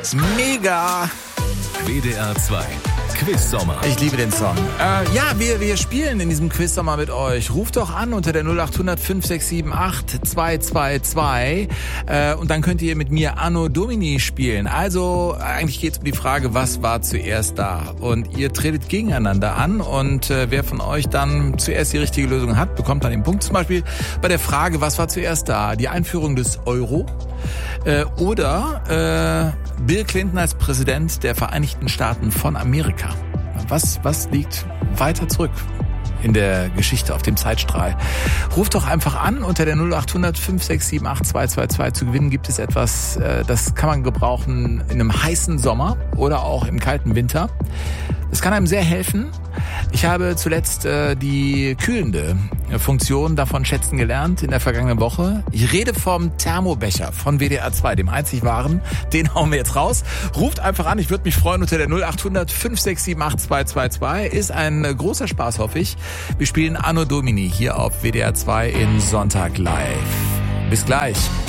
Mega! WDR 2 Quiz-Sommer. Ich liebe den Song. Wir spielen in diesem Quiz-Sommer mit euch. Ruft doch an unter der 0800 5678 222 und dann könnt ihr mit mir Anno Domini spielen. Also eigentlich geht es um die Frage, was war zuerst da? Und ihr tretet gegeneinander an und wer von euch dann zuerst die richtige Lösung hat, bekommt dann den Punkt. Zum Beispiel bei der Frage, was war zuerst da? Die Einführung des Euro oder Bill Clinton als Präsident der Vereinigten Staaten von Amerika. Was liegt weiter zurück in der Geschichte auf dem Zeitstrahl? Ruft doch einfach an unter der 0800 5678 222. Zu gewinnen gibt es etwas, das kann man gebrauchen in einem heißen Sommer oder auch im kalten Winter. Das kann einem sehr helfen. Ich habe zuletzt die kühlende Funktion davon schätzen gelernt in der vergangenen Woche. Ich rede vom Thermobecher von WDR 2, dem einzig wahren. Den hauen wir jetzt raus. Ruft einfach an, ich würde mich freuen unter der 0800 5678 222. Ist ein großer Spaß, hoffe ich. Wir spielen Anno Domini hier auf WDR 2 in Sonntag live. Bis gleich.